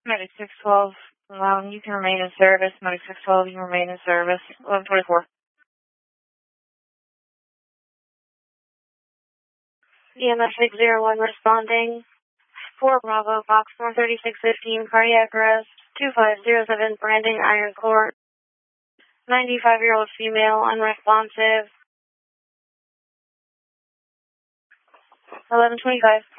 Medic 612, you can remain in service. Medic 612, you can remain in service. 1124. EMS 601 responding. 4 Bravo, Fox 43615, cardiac arrest. 2507, Branding Iron Court. 95-year-old female, unresponsive. 1125.